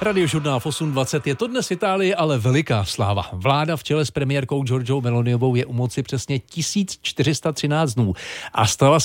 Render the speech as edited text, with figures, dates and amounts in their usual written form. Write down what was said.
Radiožurnál v 8:20 je to dnes v Itálii, ale veliká sláva. Vláda v čele s premiérkou Giorgiou Meloniovou je u moci přesně 1413 dnů a stala